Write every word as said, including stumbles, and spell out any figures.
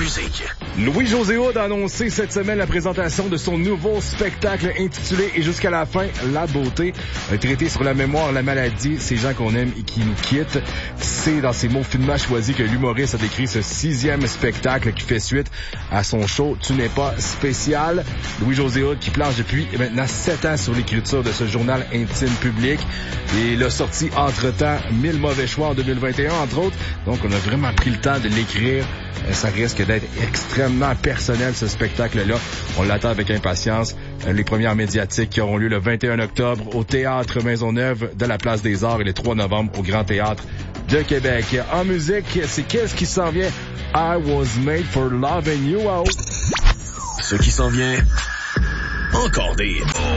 musique. Louis-José Hood a annoncé cette semaine la présentation de son nouveau spectacle intitulé « Et jusqu'à la fin, la beauté ». Un traité sur la mémoire, la maladie, ces gens qu'on aime et qui nous quittent. C'est dans ces mots finement choisis que l'humoriste a décrit ce sixième spectacle qui fait suite à son show « Tu n'es pas spécial ». Louis-José Hood qui planche depuis maintenant sept ans sur l'écriture de ce journal intime public. Et il a sorti entre-temps mille mauvais choix en deux mille vingt et un, entre autres. Donc, on a vraiment pris le temps de l'écrire. Ça risque d'être extrêmement personnel, ce spectacle-là. On l'attend avec impatience. Les premières médiatiques qui auront lieu le vingt et un octobre au Théâtre Maisonneuve de la Place des Arts et le trois novembre au Grand Théâtre de Québec. En musique, c'est qu'est-ce qui s'en vient? I was made for loving you. Oh. Ce qui s'en vient, encore des...